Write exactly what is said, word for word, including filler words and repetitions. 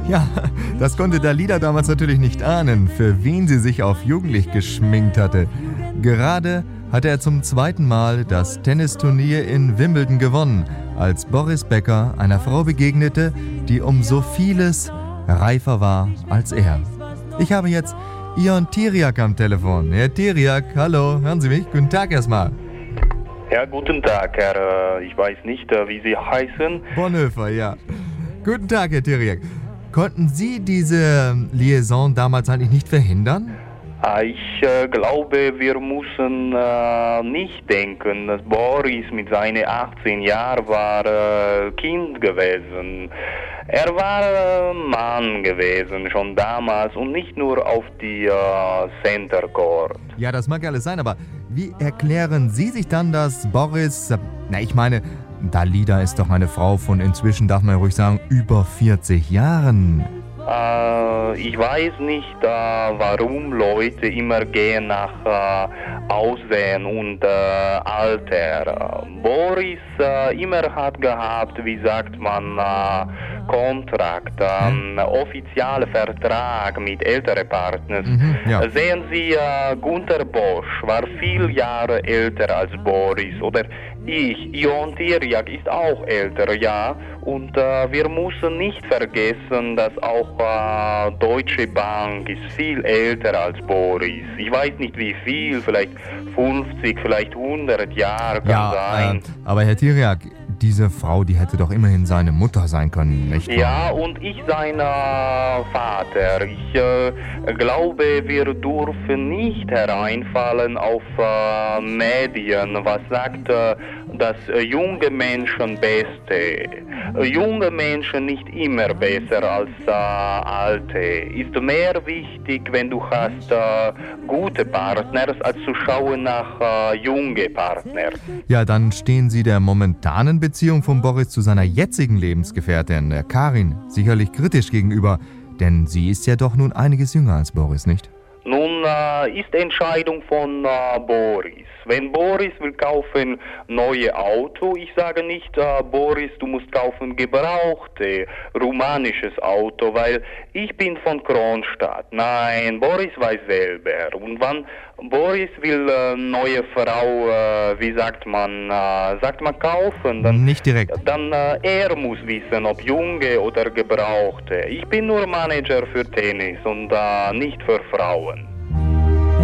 Ja, das konnte Dalida damals natürlich nicht ahnen, für wen sie sich auf jugendlich geschminkt hatte. Gerade hatte er zum zweiten Mal das Tennisturnier in Wimbledon gewonnen, als Boris Becker einer Frau begegnete, die um so vieles reifer war als er. Ich habe jetzt Ion Tiriak am Telefon. Herr Tiriak, hallo, hören Sie mich? Guten Tag erstmal. Ja, guten Tag, Herr. Ich weiß nicht, wie Sie heißen. Bonhoeffer, ja. Guten Tag, Herr Tiriak. Konnten Sie diese Liaison damals eigentlich nicht verhindern? Ich äh, glaube, wir müssen äh, nicht denken, dass Boris mit seinen achtzehn Jahren war äh, Kind gewesen. Er war äh, Mann gewesen, schon damals und nicht nur auf die äh, Center Court. Ja, das mag alles sein, aber wie erklären Sie sich dann, dass Boris, äh, na ich meine, Dalida ist doch eine Frau von inzwischen, darf man ruhig sagen, über vierzig Jahren. Äh, ich weiß nicht, äh, warum Leute immer gehen nach äh, Aussehen und äh, Alter. Boris äh, immer hat gehabt, wie sagt man, äh, Kontrakt, ähm, offizieller Vertrag mit älteren Partnern. Mhm, ja. Sehen Sie, äh, Günter Bosch war viel Jahre älter als Boris oder ich, Ion Tiriak ist auch älter, ja. Und äh, wir müssen nicht vergessen, dass auch äh, Deutsche Bank ist viel älter als Boris. Ich weiß nicht wie viel, vielleicht fünfzig, vielleicht hundert Jahre kann Ja, sein. äh, aber Herr Tiriak, diese Frau, die hätte doch immerhin seine Mutter sein können, nicht wahr? Ja, und ich sein äh, Vater. Ich äh, glaube, wir dürfen nicht hereinfallen auf äh, Medien, was sagt, äh, dass äh, junge Menschen beste. Äh, junge Menschen nicht immer besser als äh, alte. Ist mehr wichtig, wenn du hast äh, gute Partners, als zu schauen nach äh, junge Partners. Ja, dann stehen Sie der momentanen Beziehung von Boris zu seiner jetzigen Lebensgefährtin, der Karin, sicherlich kritisch gegenüber, denn sie ist ja doch nun einiges jünger als Boris, nicht? Nun äh, ist Entscheidung von äh, Boris. Wenn Boris will kaufen neue Auto, ich sage nicht, äh, Boris, du musst kaufen gebrauchte rumänisches Auto, weil ich bin von Kronstadt. Nein, Boris weiß selber. Und wenn Boris will äh, neue Frau, äh, wie sagt man, äh, sagt man kaufen, dann Nicht direkt. Dann äh, er muss wissen, ob junge oder gebrauchte. Ich bin nur Manager für Tennis und äh, nicht für Frauen.